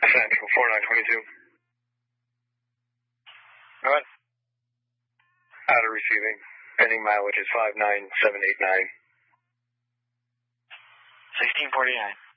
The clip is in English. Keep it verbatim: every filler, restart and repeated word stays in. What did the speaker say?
Central, four nine twenty-two. Go ahead. Out of receiving. Pending mileage is five nine seven eight nine. sixteen forty-nine.